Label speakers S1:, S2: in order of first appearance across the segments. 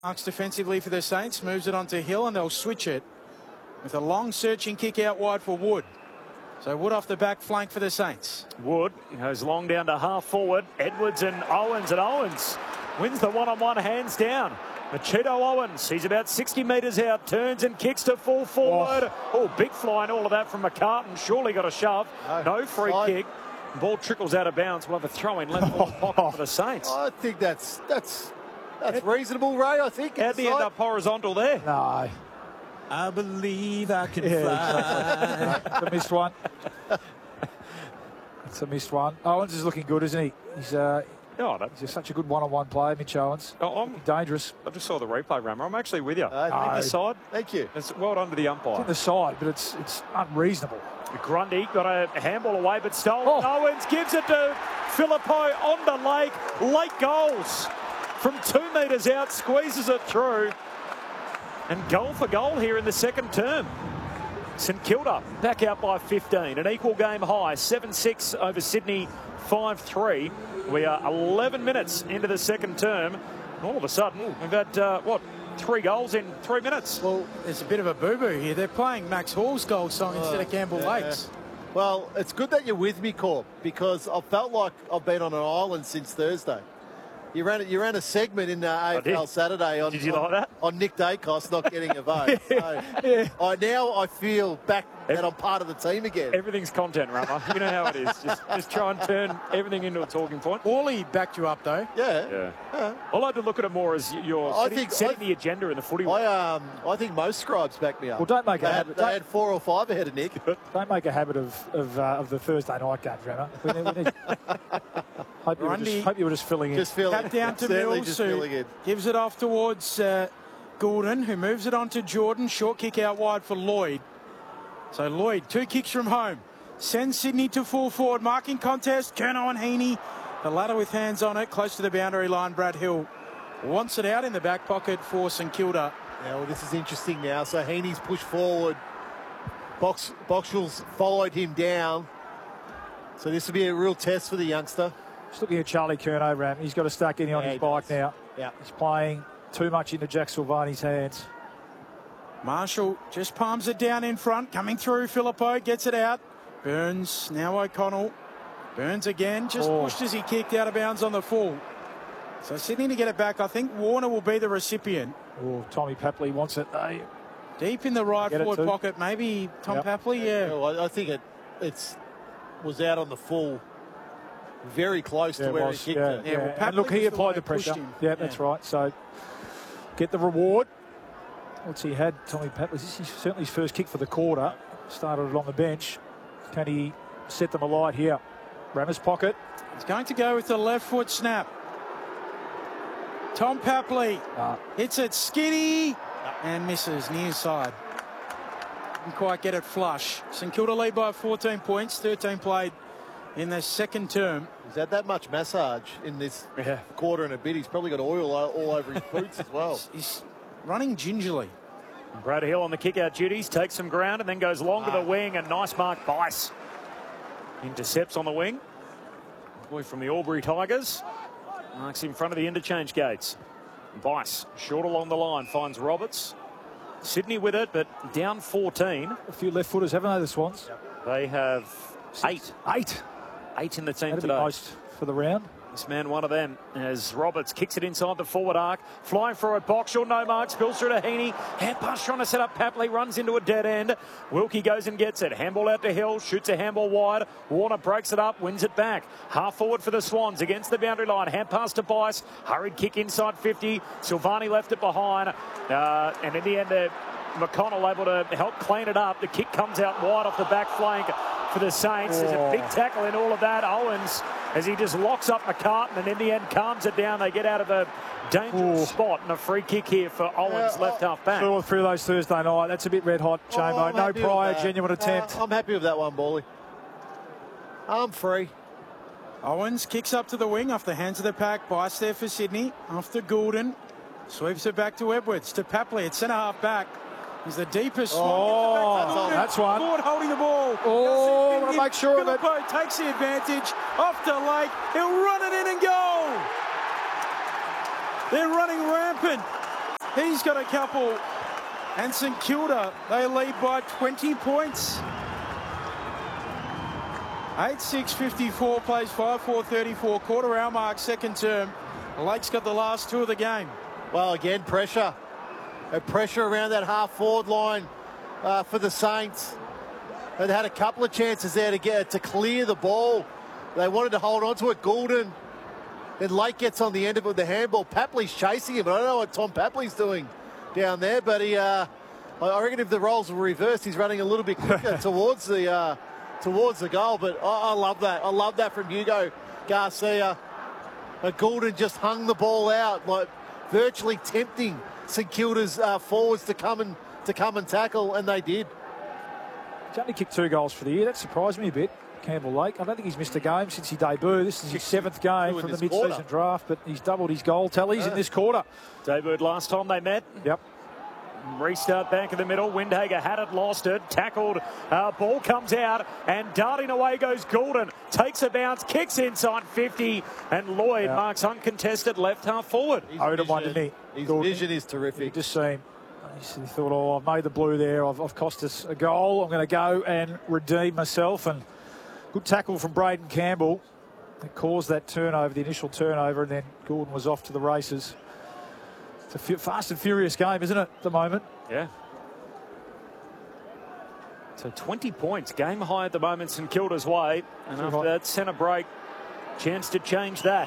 S1: Marks defensively for the Saints, moves it onto Hill, and they'll switch it with a long searching kick out wide for Wood. So Wood off the back flank for the Saints.
S2: Wood goes long down to half forward. Edwards and Owens wins the one-on-one hands down. Machito Owens, he's about 60 metres out, turns and kicks to full forward. Oh, big fly and all of that from McCartan. Surely got a shove. No free kick. Ball trickles out of bounds. We'll have a throw in left pocket for the Saints.
S3: I think that's reasonable, Ray. I think.
S2: How'd they end up horizontal there?
S4: No.
S5: I believe I can fly.
S4: It's a missed one. It's a missed one. Owens is looking good, isn't he? He's just such a good one-on-one player, Mitch Owens.
S2: I'm
S4: dangerous.
S2: I just saw the replay, Rammer. I'm actually with you.
S3: The
S2: side.
S3: Thank you.
S2: It's well done to the umpire.
S4: It's on the side, but it's unreasonable.
S2: Grundy got a handball away, but stolen. Owens gives it to Phillipou on the Lake. Lake goals from 2 metres out, squeezes it through. And goal for goal here in the second term. St Kilda back out by 15. An equal game high, 7-6 over Sydney, 5-3. We are 11 minutes into the second term. And all of a sudden, we've had, 3 goals in 3 minutes?
S1: Well, there's a bit of a boo-boo here. They're playing Max Hall's goal song instead of Campbell Lake's.
S3: Well, it's good that you're with me, Corp, because I felt like I've been on an island since Thursday. You ran a segment in AFL Saturday on,
S2: Did you like that?
S3: On Nick Dacos not getting a vote. Now I feel back that I'm part of the team again.
S2: Everything's content, Rammer. You know how it is. Just try and turn everything into a talking point.
S1: Orley backed you up, though.
S3: Yeah.
S2: I like to look at it more as you're setting the agenda in the footy.
S3: I think most scribes back me up.
S4: Well, don't make a habit.
S3: They had 4 or 5 ahead of Nick.
S4: Don't make a habit of the Thursday night games, Rammer. Hope you were just filling in.
S3: Just filling in.
S1: Back down to Mills, who gives it off towards Gordon, who moves it on to Jordan. Short kick out wide for Lloyd. So Lloyd, 2 kicks from home. Sends Sydney to full forward. Marking contest, Curnow and Heaney. The latter with hands on it, close to the boundary line. Brad Hill wants it out in the back pocket for St Kilda.
S3: Yeah, well, this is interesting now. So Heaney's pushed forward. Boxall's followed him down. So this will be a real test for the youngster.
S4: Just looking at Charlie Curnow, Ram. He's got to start getting on his bike now.
S3: Yeah.
S4: He's playing too much into Jack Silvani's hands.
S1: Marshall just palms it down in front. Coming through, Phillipou gets it out. Burns, now O'Connell. Burns again, just pushed as he kicked out of bounds on the full. So Sydney to get it back. I think Warner will be the recipient.
S4: Oh, Tommy Papley wants it.
S1: Deep in the right forward pocket. Maybe Tom Papley,
S3: I think it was out on the full. Very close to where he kicked it.
S4: Well, and look, he applied the pressure. Yeah, that's right. So get the reward. What's he had, Tommy Papley? This is certainly his first kick for the quarter. Started it on the bench. Can he set them alight here? Rammer's pocket.
S1: He's going to go with the left foot snap. Tom Papley hits it skinny and misses near side. Didn't quite get it flush. St Kilda lead by 14 points, 13 played in the second term.
S3: He's had that much massage in this quarter and a bit. He's probably got oil all over his boots as well.
S1: He's running gingerly.
S2: Brad Hill on the kick-out duties, takes some ground and then goes long to the wing. A nice mark, Bice. Intercepts on the wing. Boy from the Albury Tigers. Marks in front of the interchange gates. Bice, short along the line, finds Roberts. Sydney with it, but down 14.
S4: A few left-footers, haven't they, the Swans?
S2: They have 8. 8 in the team
S4: That'd
S2: today.
S4: Be most for the round.
S2: This man, one of them, as Roberts kicks it inside the forward arc. Flying for a box, no mark, spills through to Heaney. Hand pass trying to set up Papley, runs into a dead end. Wilkie goes and gets it. Handball out to Hill, shoots a handball wide. Warner breaks it up, wins it back. Half forward for the Swans against the boundary line. Hand pass to Bice. Hurried kick inside 50. Silvani left it behind. And in the end, McConnell able to help clean it up. The kick comes out wide off the back flank for the Saints. There's a big tackle in all of that. Owens, as he just locks up McCartan and in the end calms it down. They get out of a dangerous spot and a free kick here for Owens, left half back.
S4: 2 or 3 of those Thursday night. That's a bit red hot, Jamo. No prior genuine attempt.
S3: I'm happy with that one, Bally. I'm free.
S1: Owens kicks up to the wing off the hands of the pack. Bice there for Sydney. After Gordon. Sweeps it back to Edwards. To Papley at centre half back. He's the deepest.
S4: That's one.
S1: Ford holding the ball.
S4: I want to make sure of it.
S1: Phillipou takes the advantage. Off to Lake. He'll run it in and go. They're running rampant. He's got a couple. And St Kilda, they lead by 20 points. 8:6:54 plays 5:4:34. Quarter hour mark, second term. Lake's got the last two of the game.
S3: Well, again, pressure. Pressure around that half-forward line for the Saints. They had a couple of chances there to clear the ball. They wanted to hold on to it. Goulden. Then Lake gets on the end of it with the handball. Papley's chasing him. I don't know what Tom Papley's doing down there, but I reckon if the roles were reversed, he's running a little bit quicker towards the goal. But I love that. I love that from Hugo Garcia. Goulden just hung the ball out, like virtually tempting St Kilda's forwards to come and tackle, and they did.
S4: He's only kicked 2 goals for the year. That surprised me a bit. Campbell Lake. I don't think he's missed a game since he debuted. This is his 7th game from the mid-season draft, but he's doubled his goal tallies in this quarter.
S2: Debuted last time they met.
S4: Yep.
S2: Restart back in the middle. Windhager had it, lost it, tackled. Ball comes out, and darting away goes Goulden. Takes a bounce, kicks inside 50, and Lloyd marks uncontested left half forward.
S4: Owed him one, didn't he?
S3: His vision is terrific.
S4: You just seen. He thought, oh, I've made the blue there. I've cost us a goal. I'm going to go and redeem myself. And good tackle from Braden Campbell. It caused that turnover, the initial turnover, and then Goulden was off to the races. It's a fast and furious game, isn't it, at the moment?
S2: Yeah. So 20 points, game high at the moment, St Kilda's way. And after that centre break, chance to change that.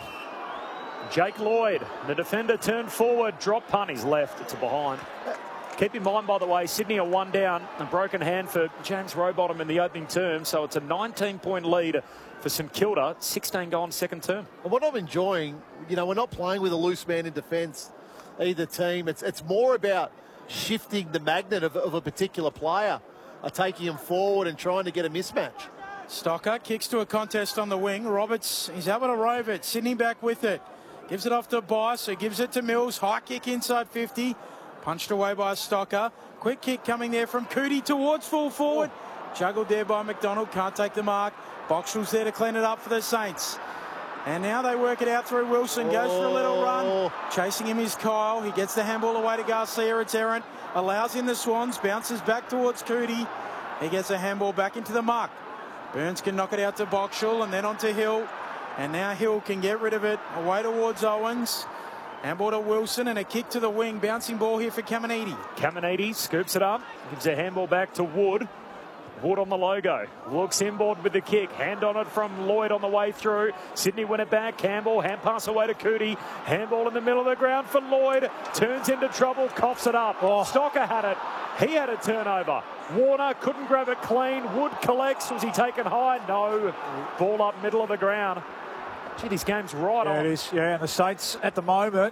S2: Jake Lloyd, the defender, turned forward, drop punt, he's left, it's a behind. Keep in mind, by the way, Sydney are 1 down, a broken hand for James Rowbottom in the opening term, so it's a 19-point lead for St Kilda, 16 goal in second term.
S3: And what I'm enjoying, we're not playing with a loose man in defence, either team. It's more about shifting the magnet of a particular player, taking him forward and trying to get a mismatch.
S1: Stocker kicks to a contest on the wing. Roberts, he's able to rove it. Sydney back with it. Gives it off to Bice, who gives it to Mills. High kick inside 50. Punched away by Stocker. Quick kick coming there from Cootie towards full forward. Juggled there by McDonald. Can't take the mark. Boxall's there to clean it up for the Saints. And now they work it out through Wilson. Goes for a little run. Chasing him is Kyle. He gets the handball away to Garcia. It's Errant. Allows in the Swans. Bounces back towards Cootie. He gets a handball back into the muck. Burns can knock it out to Boxall and then on to Hill. And now Hill can get rid of it. Away towards Owens. Handball to Wilson and a kick to the wing. Bouncing ball here for Caminiti.
S2: Caminiti scoops it up. Gives a handball back to Wood. Wood on the logo. Looks inboard with the kick. Hand on it from Lloyd on the way through. Sydney win it back. Campbell. Hand pass away to Cootie. Handball in the middle of the ground for Lloyd. Turns into trouble. Coughs it up. Stocker had it. He had a turnover. Warner couldn't grab it clean. Wood collects. Was he taken high? No. Ball up middle of the ground. Gee, this game's right on.
S4: It is. Yeah, and the Saints at the moment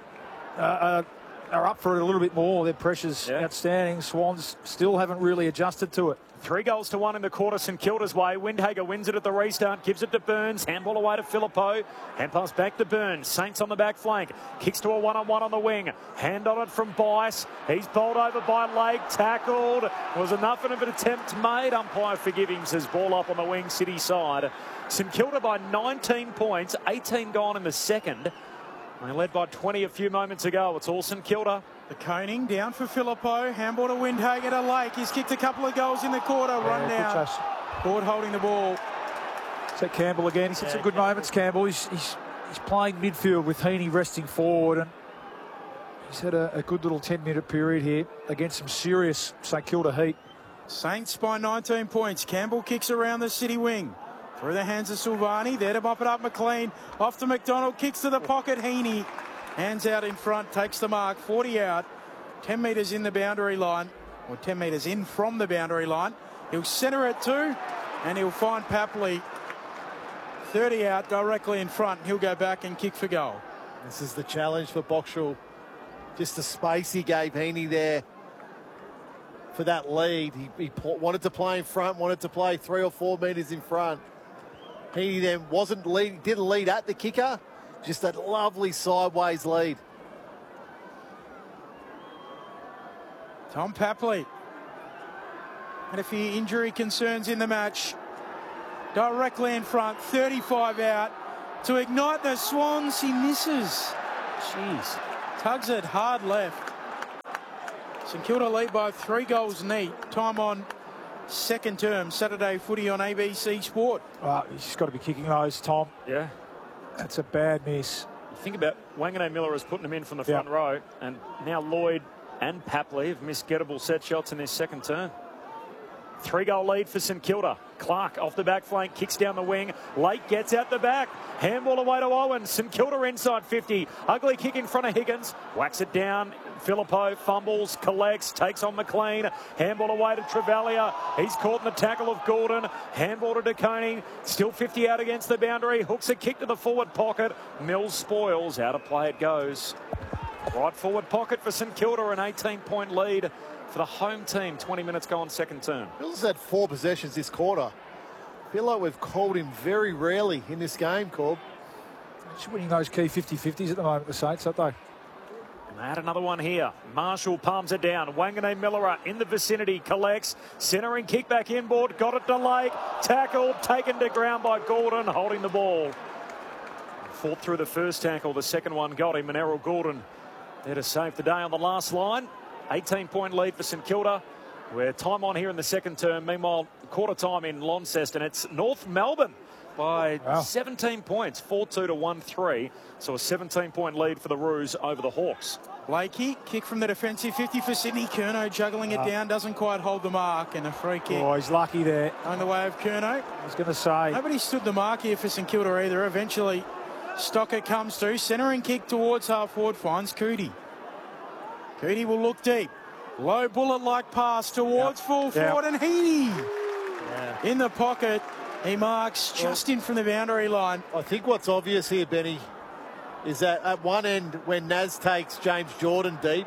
S4: are up for it a little bit more. Their pressure's outstanding. Swans still haven't really adjusted to it.
S2: 3 goals to 1 in the quarter, St Kilda's way. Windhager wins it at the restart, gives it to Burns. Handball away to Filippo. Hand pass back to Burns. Saints on the back flank. Kicks to a one-on-one on the wing. Hand on it from Bice. He's bowled over by Lake. Tackled. Was enough of an attempt made. Umpire forgive him, says ball up on the wing, City side. St Kilda by 19 points. 18 gone in the second. They led by 20 a few moments ago. It's all St Kilda.
S1: The coning down for Filippo. Handball to Windhager to Lake. He's kicked a couple of goals in the quarter. Run down. Board holding the ball.
S4: Is that Campbell again? He's had some good moments, Campbell. He's playing midfield with Heaney resting forward, and he's had a good little 10-minute period here against some serious St Kilda heat.
S1: Saints by 19 points. Campbell kicks around the City wing. Through the hands of Silvani. There to mop it up McLean. Off to McDonald. Kicks to the pocket. Heaney. Hands out in front. Takes the mark. 40 out. 10 metres in the boundary line. Or 10 metres in from the boundary line. He'll centre it too. And he'll find Papley. 30 out directly in front. He'll go back and kick for goal.
S3: This is the challenge for Boxall. Just the space he gave Heaney there for that lead. He wanted to play in front. Wanted to play 3 or 4 metres in front. He then didn't lead at the kicker, just that lovely sideways lead.
S1: Tom Papley had a few injury concerns in the match. Directly in front, 35 out. To ignite the Swans, he misses. Jeez. Tugs it hard left. St Kilda lead by 3 goals neat. Time on second term. Saturday footy on ABC Sport.
S4: He's got to be kicking those, Tom.
S2: Yeah.
S4: That's a bad miss.
S2: You think about Wanganeen Miller is putting them in from the front row, and now Lloyd and Papley have missed gettable set shots in this second term. 3-goal lead for St Kilda. Clark off the back flank, kicks down the wing. Lake gets out the back. Handball away to Owen. St Kilda inside 50. Ugly kick in front of Higgins. Whacks it down. Filippo fumbles, collects, takes on McLean. Handball away to Trevalia. He's caught in the tackle of Gordon. Handball to De Koning. Still 50 out against the boundary. Hooks a kick to the forward pocket. Mills spoils. Out of play it goes. Right forward pocket for St Kilda. An 18-point lead for the home team. 20 minutes gone second term.
S3: Mills had 4 possessions this quarter. I feel like we've called him very rarely in this game, Corb.
S4: Just winning those key 50-50s at the moment, the Saints, aren't they?
S2: And they had another one here. Marshall palms it down. Wanganeen Miller in the vicinity, collects. Centering kick back inboard. Got it to Lake. Tackled, taken to ground by Gordon, holding the ball. Fought through the first tackle. The second one got him. And Errol Gordon there to save the day on the last line. 18-point lead for St Kilda. We're time on here in the second term. Meanwhile, quarter time in Launceston. It's North Melbourne by 17 points, 4-2 to 1-3. So a 17-point lead for the Roos over the Hawks.
S1: Blakey, kick from the defensive 50 for Sydney. Kerno juggling it down, doesn't quite hold the mark, and a free kick.
S4: Oh, he's lucky there.
S1: On the way of Kerno.
S4: I was going to say.
S1: Nobody stood the mark here for St Kilda either. Eventually, Stocker comes through. Centering kick towards half forward, finds Cootie. Cootie will look deep. Low bullet-like pass towards full forward, and Heaney in the pocket. He marks just in from the boundary line.
S3: I think what's obvious here, Benny, is that at one end, when Naz takes James Jordan deep,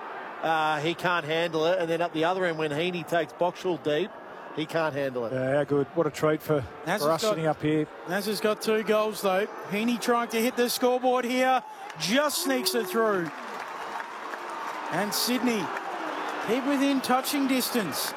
S3: he can't handle it. And then at the other end, when Heaney takes Boxall deep, he can't handle it.
S4: Yeah, good. What a treat for us sitting up here.
S1: Naz has got 2 goals, though. Heaney trying to hit the scoreboard here. Just sneaks it through. And Sydney keep within touching distance.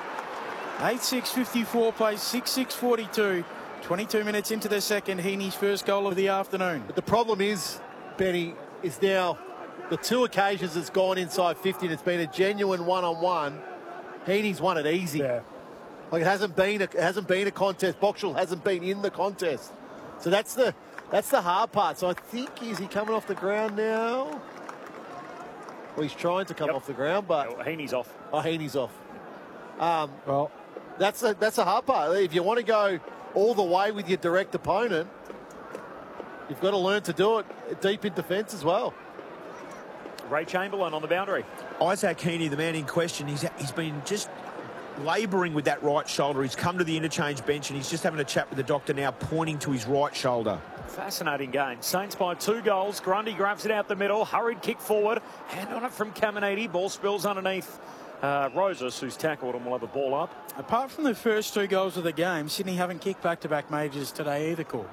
S1: 8-6-54 plays 6-6-42. 22 minutes into the second. Heaney's first goal of the afternoon.
S3: But the problem is, Benny, is now the 2 occasions it's gone inside 50 and it's been a genuine one-on-one. Heaney's won it easy.
S4: Yeah.
S3: Like it hasn't been a contest. Boxall hasn't been in the contest. So that's the hard part. So I think, is he coming off the ground now? Well, he's trying to come off the ground, but
S2: Heaney's off.
S3: Oh, Heaney's off.
S4: Well,
S3: that's the hard part. If you want to go all the way with your direct opponent, you've got to learn to do it deep in defence as well.
S2: Ray Chamberlain on the boundary.
S5: Isaac Heaney, the man in question, he's been just labouring with that right shoulder. He's come to the interchange bench and he's just having a chat with the doctor now, pointing to his right shoulder.
S2: Fascinating game. Saints by 2 goals. Grundy grabs it out the middle. Hurried kick forward. Hand on it from Caminiti. Ball spills underneath Rosas, who's tackled and will have a ball up.
S1: Apart from the first 2 goals of the game, Sydney haven't kicked back-to-back majors today either, Cole.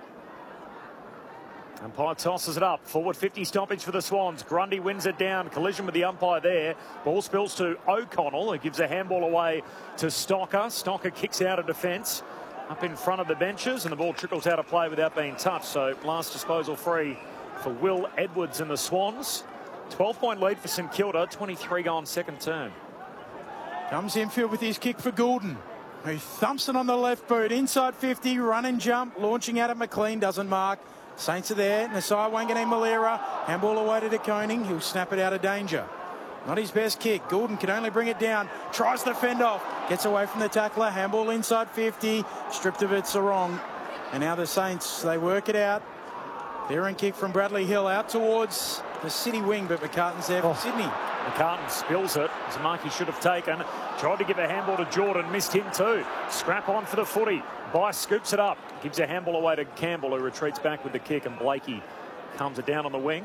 S2: Umpire tosses it up. Forward 50 stoppage for the Swans. Grundy wins it down. Collision with the umpire there. Ball spills to O'Connell, who gives a handball away to Stocker. Stocker kicks out of defence. Up in front of the benches, and the ball trickles out of play without being touched. So last disposal free for Will Edwards and the Swans. 12-point lead for St Kilda, 23 gone second term.
S1: Comes infield with his kick for Goulden, who thumps it on the left boot. Inside 50, run and jump, launching out at McLean, doesn't mark. Saints are there. Nasai Wanganeen Malera, handball away to De Koning. He'll snap it out of danger. Not his best kick. Goulden can only bring it down. Tries to fend off. Gets away from the tackler. Handball inside 50. Stripped of it, Sarong. And now the Saints, they work it out. Clearing kick from Bradley Hill out towards the City wing, but McCartan's there for Sydney.
S2: McCartan spills it. It's a mark he should have taken. Tried to give a handball to Jordan. Missed him too. Scrap on for the footy. Bice scoops it up. Gives a handball away to Campbell, who retreats back with the kick, and Blakey calms it down on the wing.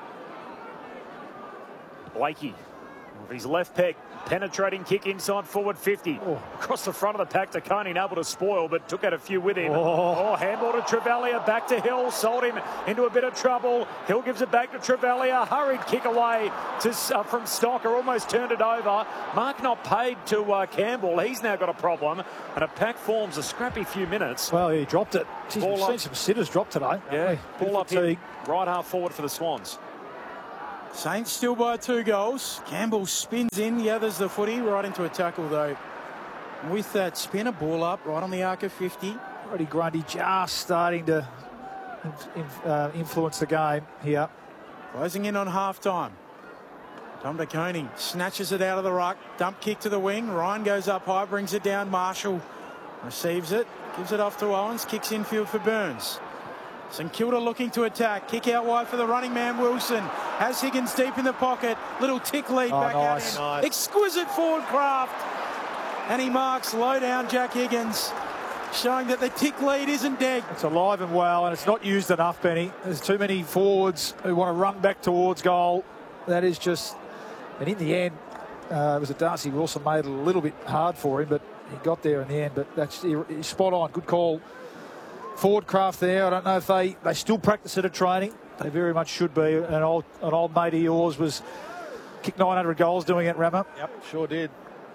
S2: Blakey with his left peg, penetrating kick inside forward 50. Across the front of the pack to Koning, able to spoil, but took out a few with him. Handball to Trevalia, back to Hill, sold him into a bit of trouble. Hill gives it back to Trevalia, hurried kick away from Stocker, almost turned it over. Mark not paid to Campbell, he's now got a problem, and a pack forms a scrappy few minutes.
S4: Well, he dropped it. Jeez, we've seen some sitters drop today.
S2: Yeah, ball up here, right half forward for the Swans.
S1: Saints still by 2 goals. Campbell spins in, gathers the footy, right into a tackle though. With that spinner, ball up, right on the arc of 50.
S4: Already Grundy just starting to influence the game here.
S1: Closing in on half-time. Tom De Koning snatches it out of the ruck. Dump kick to the wing. Ryan goes up high, brings it down. Marshall receives it, gives it off to Owens, kicks infield for Burns. St Kilda looking to attack. Kick out wide for the running man, Wilson. Has Higgins deep in the pocket. Little tick lead back
S4: nice.
S1: at him. Exquisite forward craft. And he marks low down Jack Higgins, showing that the tick lead isn't dead.
S4: It's alive and well, and it's not used enough, Benny. There's too many forwards who want to run back towards goal. That is just... And in the end, it was a Darcy Wilson made it a little bit hard for him, but he got there in the end. But that's he's spot on. Good call. Forward craft there. I don't know if they still practice it at training. They very much should be. An old mate of yours was kicked 900 goals doing it, Rammer.
S3: Yep, sure did.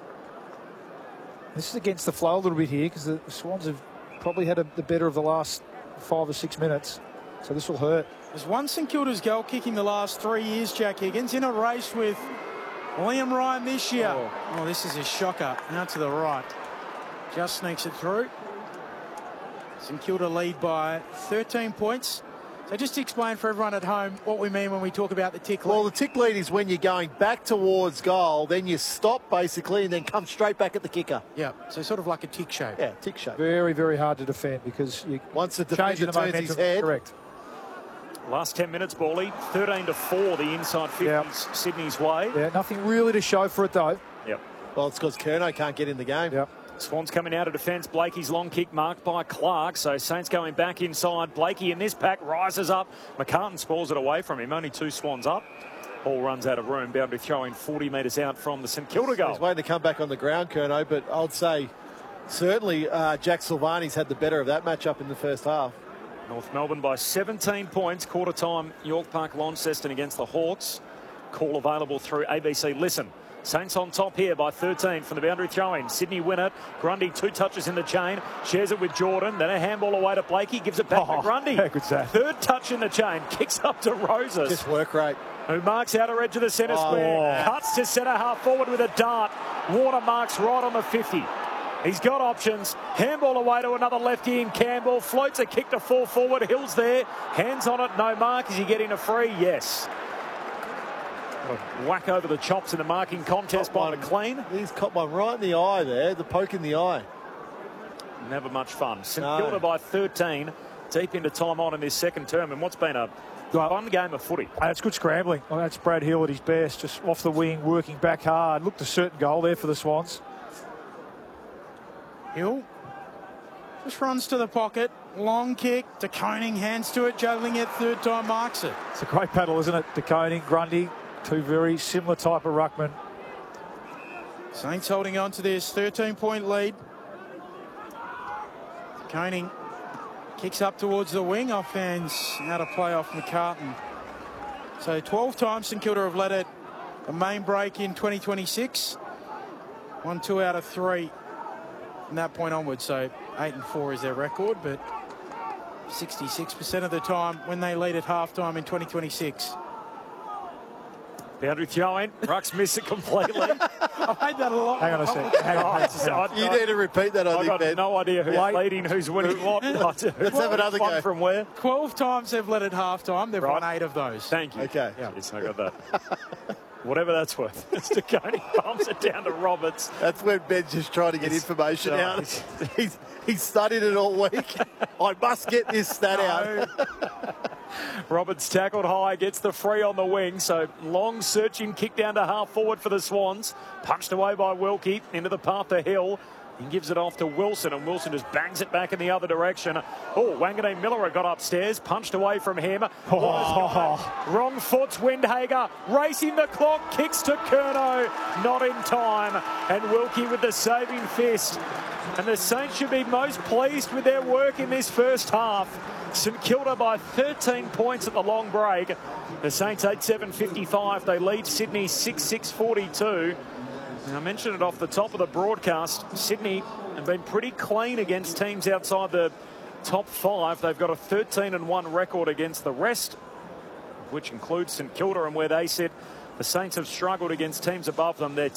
S4: This is against the flow a little bit here because the Swans have probably had the better of the last 5 or 6 minutes. So this will hurt.
S1: There's one St Kilda's goal kicking the last 3 years, Jack Higgins, in a race with Liam Ryan this year. Oh, this is a shocker. Out to the right. Just sneaks it through. St Kilda lead by 13 points. So just to explain for everyone at home what we mean when we talk about the tick lead.
S3: Well, the tick lead is when you're going back towards goal, then you stop basically and then come straight back at the kicker.
S1: Yeah, so sort of like a tick shape.
S3: Yeah, tick shape.
S4: Very, very hard to defend because you
S3: once the defender turns his head.
S4: Correct.
S2: Last 10 minutes, Bally. 13-4, the inside 50s Sydney's way.
S4: Yeah, nothing really to show for it though.
S2: Yep.
S3: Well, it's because Curnow can't get in the game.
S4: Yep.
S2: Swans coming out of defence. Blakey's long kick marked by Clark. So Saints going back inside. Blakey in this pack rises up. McCartan spoils it away from him. Only 2 Swans up. Ball runs out of room. Boundary throwing 40 metres out from the St Kilda goal.
S3: He's waiting to come back on the ground, Curnow, but I'd say certainly Jack Silvani's had the better of that matchup in the first half.
S2: North Melbourne by 17 points. Quarter time, York Park, Launceston against the Hawks. Call available through ABC Listen. Saints on top here by 13 from the boundary throw-in. Sydney win it. Grundy 2 touches in the chain. Shares it with Jordan. Then a handball away to Blakey. Gives it back to Grundy.
S4: Yeah, good save.
S2: 3rd touch in the chain. Kicks up to Roses.
S3: Just work rate.
S2: Who marks outer edge of the centre square. Cuts to centre half forward with a dart. Warner marks right on the 50. He's got options. Handball away to another lefty in Campbell. Floats a kick to fall forward. Hill's there. Hands on it. No mark. Is he getting a free? Yes. Whack over the chops in the marking contest by McLean.
S3: He's caught one right in the eye there. The poke in the eye.
S2: Never much fun. St Kilda by 13. Deep into time on in this second term. And what's been a fun game of footy.
S4: It's good scrambling. Well, that's Brad Hill at his best. Just off the wing, working back hard. Looked a certain goal there for the Swans.
S1: Hill just runs to the pocket. Long kick. De Koning hands to it. Juggling it 3rd time, marks it.
S4: It's a great battle, isn't it? De Koning, Grundy, 2 very similar type of ruckman.
S1: Saints holding on to this 13-point lead. De Koning kicks up towards the wing. Off hands out of play off McCartan. So 12 times St Kilda have led it a main break in 2026. 1-2 out of 3 from that point onwards. So 8-4 is their record, but 66% of the time when they lead at halftime in 2026.
S2: Boundary throw-in. Rucks miss it completely.
S1: I've made that a lot.
S4: Hang on a second.
S3: You need to repeat that, I think,
S2: I've got no idea who's leading, who's winning what.
S3: Let's have another go.
S2: From where?
S1: 12 times they've led at halftime. They've won 8 of those.
S2: Thank you.
S3: Okay.
S2: Yeah. Yes, I got that. Whatever that's worth. Mr. Coney bumps it down to Roberts.
S3: That's when Ben's just trying to get information out. He's studied it all week. I must get this stat out.
S2: Roberts tackled high, gets the free on the wing. So long searching kick down to half forward for the Swans. Punched away by Wilkie into the path to Hill. He gives it off to Wilson, and Wilson just bangs it back in the other direction. Oh, Wanganeen Miller got upstairs, punched away from him. Wrong foot's Windhager, racing the clock, kicks to Curnow, not in time. And Wilkie with the saving fist. And the Saints should be most pleased with their work in this first half. St Kilda by 13 points at the long break. The Saints 8-7-55. They lead Sydney 6-6-42. And I mentioned it off the top of the broadcast. Sydney have been pretty clean against teams outside the top 5. They've got a 13-1 record against the rest. which includes St Kilda, and where they said the Saints have struggled against teams above them. They're